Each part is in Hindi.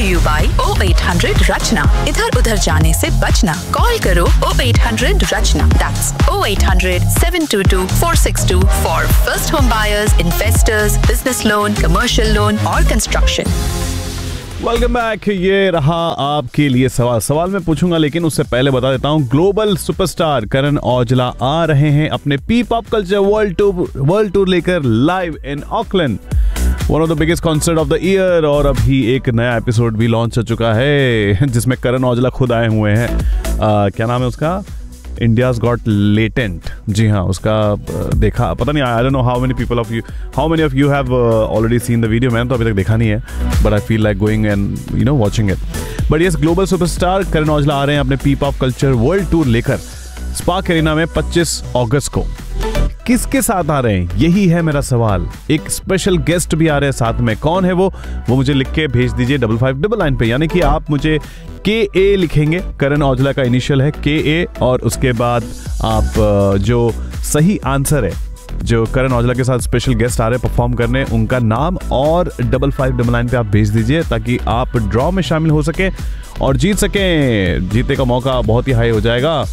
to you by O800 Rachna. इधर उधर जाने से बचना. Call करो O800 Rachna. That's O800 722 462 for first home buyers, investors, business loan, commercial loan और construction. Welcome back. ये रहा आपके लिए सवाल मैं पूछूंगा, लेकिन उससे पहले बता देता हूँ ग्लोबल सुपरस्टार करण औजला आ रहे हैं अपने P pop culture world tour लेकर live in Auckland, one of the biggest concert of the year. और अभी एक नया एपिसोड भी लॉन्च हो चुका है जिसमें करण औजला खुद आए हुए हैं। क्या नाम है उसका? India's got latent. जी हाँ, उसका देखा, पता नहीं, I don't know how many of you have already seen the video. मैंने तो अभी तक देखा नहीं है, but I feel like going and watching it. But yes, global superstar Karan Aujla आ रहे हैं अपने P pop culture world tour लेकर स्पार्क एरिना में 25 अगस्त को। किसके साथ आ रहे हैं, यही है मेरा सवाल। एक स्पेशल गेस्ट भी आ रहे हैं साथ में। कौन है वो मुझे लिख के भेज दीजिए 5599 पे, यानी कि आप मुझे KA लिखेंगे, करण औजला का इनिशियल है KA, और उसके बाद आप जो सही आंसर है, जो करण औजला के साथ स्पेशल गेस्ट आ रहे हैं परफॉर्म करने, उनका नाम और 5599 पे आप भेज दीजिए ताकि आप ड्रॉ में शामिल हो सके और जीत सकें। जीतने का मौका बहुत ही हाई हो जाएगा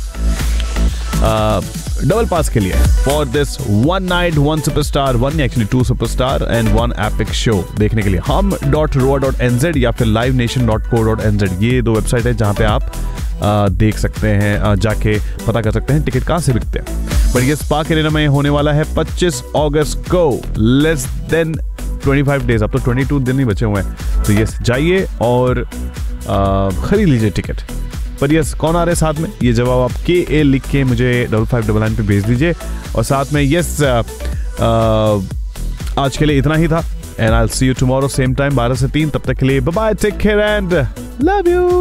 डबल पास के लिए for this one night one superstar, one actually 2 superstar and 1 epic show देखने के लिए hum.roa.nz या फिर livenation.co.nz, ये 2 वेबसाइट है जहां पे आप देख सकते हैं, जाके पता कर सकते हैं टिकट कहां से बिकते हैं। बट ये स्पार्क एरिना में होने वाला है 25 अगस्त को, लेस देन 25 डेज, अब तो 22 दिन ही बचे हुए हैं। तो यस, जाइए और खरीद लीजिए टिकट। पर यस, कौन आ रहे हैं साथ में, ये जवाब आप KA लिख के मुझे 5599 पे भेज दीजिए। और साथ में यस, आज के लिए इतना ही था, and I will see you tomorrow same time 12 से 3। तब तक के लिए bye bye, take care and love you.